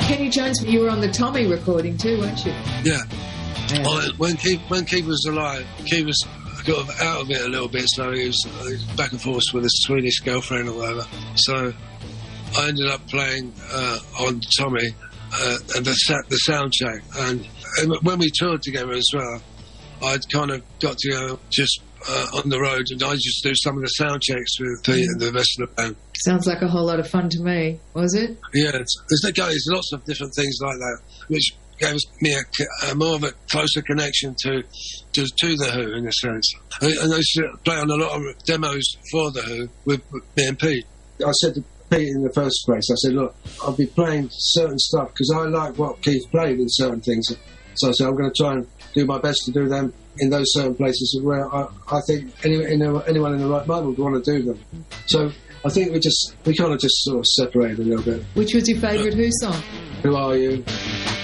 Kenny Jones, you were on the Tommy recording too, weren't you? Yeah. When Keith was alive, Keith was got out of it a little bit, so he was back and forth with a Swedish girlfriend or whatever. So I ended up playing on Tommy and the sound check. And when we toured together as well, I'd kind of got to go just on the road, and I just do some of the sound checks with Pete and the rest of the band. Sounds like a whole lot of fun to me. Was it? Yeah, there's lots of different things like that, which gave me a more of a closer connection to the Who in a sense. And I used to play on a lot of demos for the Who with me and Pete. I said to Pete in the first place, I said, look, I'll be playing certain stuff because I like what Keith played in certain things. So I said, I'm going to try and do my best to do them in those certain places where I think anyone in the right mind would want to do them. So I think we kind of just sort of separated a little bit. Which was your favourite Who song? Who Are You?